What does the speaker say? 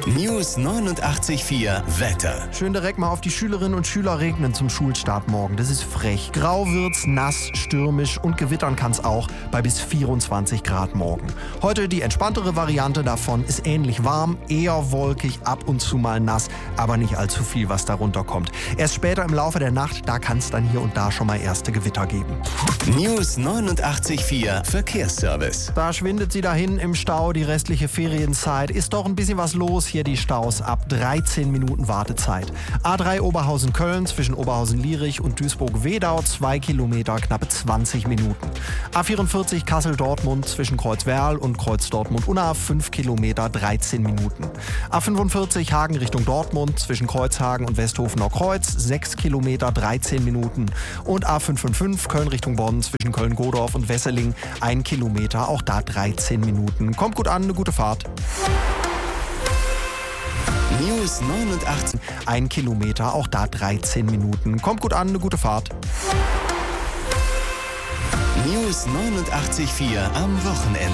News 89.4 Wetter. Schön direkt mal auf die Schülerinnen und Schüler regnen zum Schulstart morgen. Das ist frech. Grau wird's, nass, stürmisch und gewittern kann's auch bei bis 24 Grad morgen. Heute die entspanntere Variante davon ist ähnlich warm, eher wolkig, ab und zu mal nass, aber nicht allzu viel, was darunter kommt. Erst später im Laufe der Nacht, da kann's dann hier und da schon mal erste Gewitter geben. News 89.4 Verkehrsservice. Da schwindet sie dahin im Stau, die restliche Ferienzeit. Ist doch ein bisschen was los, hier die Staus ab 13 Minuten Wartezeit. A3 Oberhausen-Köln zwischen Oberhausen-Lierich und Duisburg-Wedau 2 Kilometer, knappe 20 Minuten. A44 Kassel-Dortmund zwischen Kreuzwerl und Kreuz-Dortmund-Unna 5 Kilometer, 13 Minuten. A45 Hagen Richtung Dortmund zwischen Kreuzhagen und Westhofener Kreuz 6 Kilometer, 13 Minuten. Und A55 Köln Richtung Bonn zwischen Köln-Godorf und Wesseling 1 Kilometer, auch da 13 Minuten. Kommt gut an, eine gute Fahrt. News 89. 1 Kilometer, auch da 13 Minuten. Kommt gut an, eine gute Fahrt. News 89.4 am Wochenende.